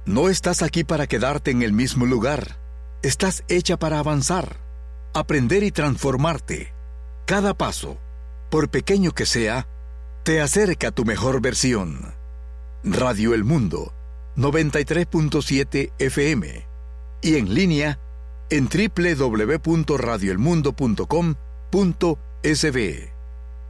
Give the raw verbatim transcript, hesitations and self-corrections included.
No estás aquí para quedarte en el mismo lugar. Estás hecha para avanzar, aprender y transformarte. Cada paso, por pequeño que sea, te acerca a tu mejor versión. Radio El Mundo, noventa y tres punto siete F M. Y en línea, en doble u doble u doble u punto radio el mundo punto com punto es be.